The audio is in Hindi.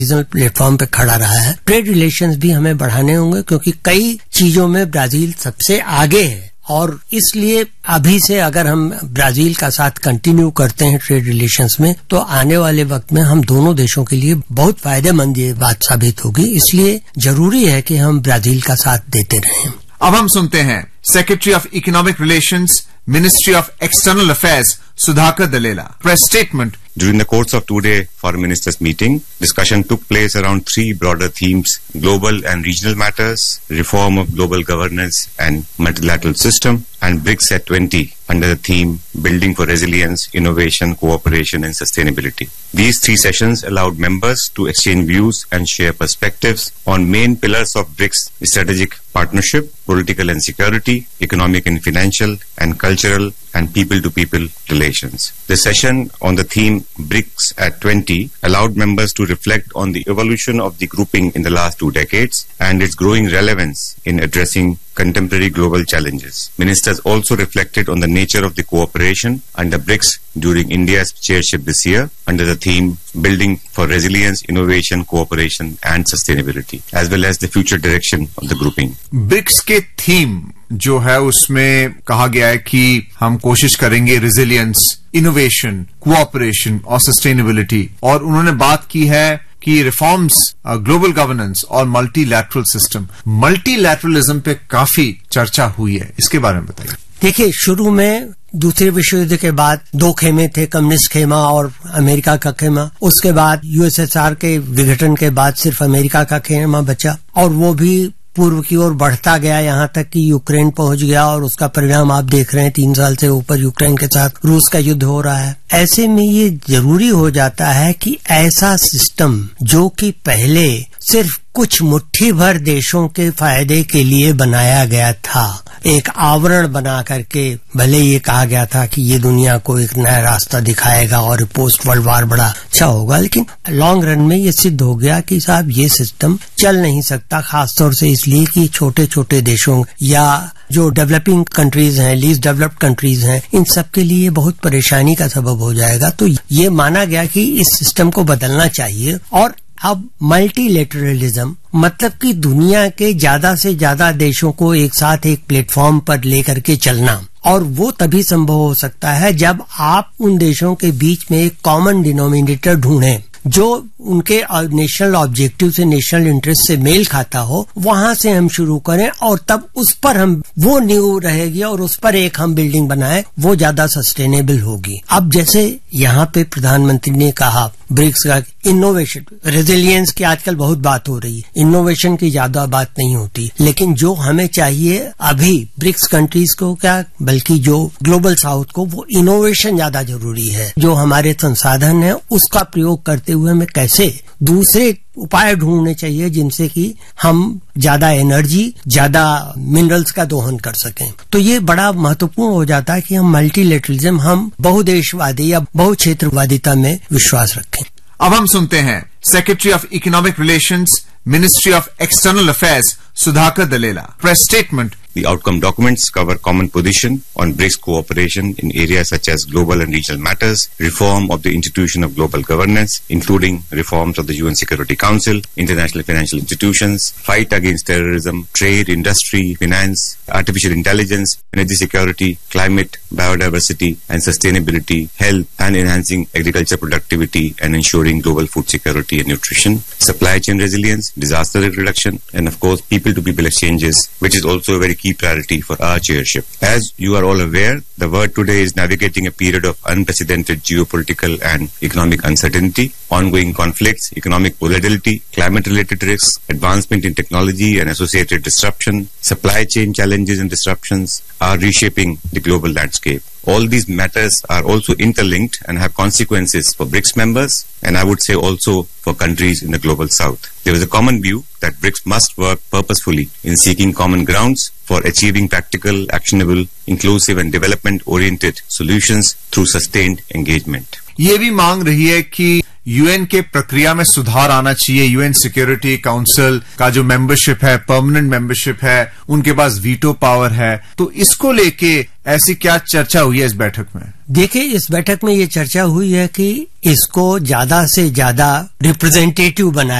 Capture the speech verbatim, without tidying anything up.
रीजनल प्लेटफॉर्म पे खड़ा रहा है। ट्रेड रिलेशंस भी हमें बढ़ाने होंगे क्योंकि कई चीजों में ब्राजील सबसे आगे है और इसलिए अभी से अगर हम ब्राजील का साथ कंटिन्यू करते हैं ट्रेड रिलेशंस में तो आने वाले वक्त में हम दोनों देशों के लिए बहुत फायदेमंद ये बात साबित होगी। इसलिए जरूरी है कि हम ब्राजील का साथ देते रहें। अब हम सुनते हैं secretary of economic relations, ministry of external affairs, Sudhakar Dalela. Press statement. During the course of two-day foreign ministers meeting, discussion took place around three broader themes: global and regional matters, reform of global governance and multilateral system, and BRICS at twenty under the theme building for resilience, innovation, cooperation and sustainability. These three sessions allowed members to exchange views and share perspectives on main pillars of BRICS strategic partnership, political and security, economic and financial, and cultural and people-to-people relations. The session on the theme BRICS at twenty allowed members to reflect on the evolution of the grouping in the last two decades and its growing relevance in addressing contemporary global challenges. Ministers also reflected on the nature of the cooperation under BRICS during India's chairship this year under the theme building for resilience, innovation, cooperation and sustainability, as well as the future direction of the grouping. BRICS के थीम जो है उसमें कहा गया है कि हम कोशिश करेंगे रेजिलियंस, इनोवेशन, कोऑपरेशन और सस्टेनेबिलिटी, और उन्होंने बात की है कि रिफॉर्म्स, ग्लोबल गवर्नेंस और मल्टीलैटरल सिस्टम। मल्टीलैटरलिज्म पे काफी चर्चा हुई है, इसके बारे में बताइए। देखिए, शुरू में दूसरे विश्व युद्ध के बाद दो खेमे थे, कम्युनिस्ट खेमा और अमेरिका का खेमा। उसके बाद यूएसएसआर के विघटन के बाद सिर्फ अमेरिका का खेमा बचा और वो भी पूर्व की ओर बढ़ता गया, यहाँ तक कि यूक्रेन पहुंच गया और उसका परिणाम आप देख रहे हैं। तीन साल से ऊपर यूक्रेन के साथ रूस का युद्ध हो रहा है। ऐसे में ये जरूरी हो जाता है कि ऐसा सिस्टम जो कि पहले सिर्फ कुछ मुट्ठी भर देशों के फायदे के लिए बनाया गया था, एक आवरण बना करके, भले ये कहा गया था कि ये दुनिया को एक नया रास्ता दिखाएगा और पोस्ट वर्ल्ड वार बड़ा अच्छा होगा, लेकिन लॉन्ग रन में ये सिद्ध हो गया कि साहब ये सिस्टम चल नहीं सकता, खासतौर से इसलिए कि छोटे छोटे देशों या जो डेवलपिंग कंट्रीज हैं, लीस्ट डेवलप्ड कंट्रीज हैं, इन सब के लिए बहुत परेशानी का सबब हो जाएगा। तो ये माना गया कि इस सिस्टम को बदलना चाहिए और अब मल्टीलेटरलिज्म मतलब कि दुनिया के ज्यादा से ज्यादा देशों को एक साथ एक प्लेटफॉर्म पर लेकर के चलना, और वो तभी संभव हो सकता है जब आप उन देशों के बीच में एक कॉमन डिनोमिनेटर ढूंढें जो उनके नेशनल ऑब्जेक्टिव से, नेशनल इंटरेस्ट से मेल खाता हो। वहां से हम शुरू करें और तब उस पर हम वो नींव रहेगी और उस पर एक हम बिल्डिंग बनाएं, वो ज्यादा सस्टेनेबल होगी। अब जैसे यहाँ पे प्रधानमंत्री ने कहा ब्रिक्स का इनोवेशन, रेजिलियंस की आजकल बहुत बात हो रही है, इनोवेशन की ज्यादा बात नहीं होती, लेकिन जो हमें चाहिए अभी ब्रिक्स कंट्रीज को क्या बल्कि जो ग्लोबल साउथ को, वो इनोवेशन ज्यादा जरूरी है। जो हमारे संसाधन है उसका प्रयोग करते हुए हमें कैसे दूसरे उपाय ढूंढने चाहिए जिनसे कि हम ज्यादा एनर्जी, ज्यादा मिनरल्स का दोहन कर सकें। तो ये बड़ा महत्वपूर्ण हो जाता है कि हम मल्टीलेटरलिज्म, हम बहुदेशवादी या बहुक्षेत्रवादिता में विश्वास रखें। अब हम सुनते हैं secretary of economic relations, ministry of external affairs, Sudhakar Dalela. Press statement. The outcome documents cover common position on BRICS cooperation in areas such as global and regional matters, reform of the institution of global governance, including reforms of the U N Security Council, international financial institutions, fight against terrorism, trade, industry, finance, artificial intelligence, energy security, climate, biodiversity and sustainability, health, and enhancing agriculture productivity and ensuring global food security and nutrition, supply chain resilience, disaster risk reduction, and of course people-to-people exchanges, which is also a very key priority for our chairship. As you are all aware, the world today is navigating a period of unprecedented geopolitical and economic uncertainty, ongoing conflicts, economic volatility, climate-related risks, advancement in technology and associated disruption, supply chain challenges and disruptions are reshaping the global landscape. All these matters are also interlinked and have consequences for BRICS members, and I would say also for countries in the global south. There is a common view that BRICS must work purposefully in seeking common grounds for achieving practical, actionable, inclusive and development-oriented solutions through sustained engagement. ये भी मांग रही है कि यूएन के प्रक्रिया में सुधार आना चाहिए। यूएन सिक्योरिटी काउंसिल का जो मेंबरशिप है, परमानेंट मेंबरशिप है, उनके पास वीटो पावर है। तो इसको लेके ऐसी क्या चर्चा हुई है इस बैठक में? देखिए, इस बैठक में ये चर्चा हुई है कि इसको ज्यादा से ज्यादा रिप्रेजेंटेटिव बनाया